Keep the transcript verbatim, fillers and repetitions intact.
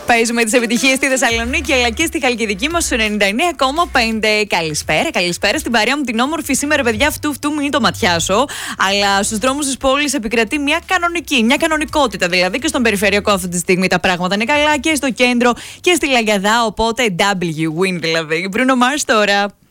Παίζουμε τις επιτυχίες στη Θεσσαλονίκη αλλά και στη Χαλκιδική μας στο ενενήντα εννέα κόμμα πέντε. Καλησπέρα, καλησπέρα στην παρέα μου την όμορφη σήμερα, παιδιά. Αυτού αυτού μην το ματιάσω. Αλλά στους δρόμους της πόλης επικρατεί μια κανονική, μια κανονικότητα. Δηλαδή και στον περιφερειακό αυτή τη στιγμή τα πράγματα είναι καλά και στο κέντρο και στη Λαγιαδά. Οπότε W win δηλαδή. Bruno Mars τώρα.